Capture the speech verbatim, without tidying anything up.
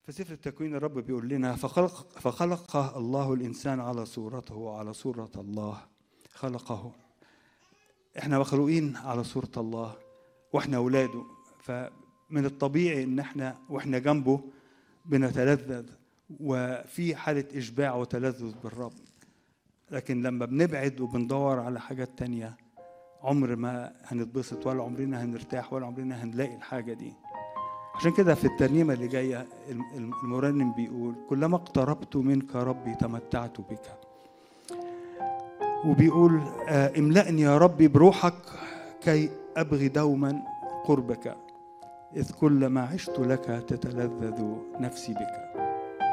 في سفر التكوين الرب بيقول لنا فخلق فخلق الله الإنسان على صورته وعلى صورة الله خلقه. احنا مخلوقين على صورة الله واحنا اولاده، فمن الطبيعي ان احنا واحنا جنبه بنتلذذ وفي حالة اشباع وتلذذ بالرب. لكن لما بنبعد وبندور على حاجات تانية عمر ما هنتبسط ولا عمرنا هنرتاح ولا عمرنا هنلاقي الحاجة دي. عشان كده في الترنيمة اللي جاية المرنم بيقول كلما اقتربت منك ربي تمتعت بك، وبيقول املأني يا ربي بروحك كي أبغي دوما قربك، إذ كلما عشت لك تتلذذ نفسي بك.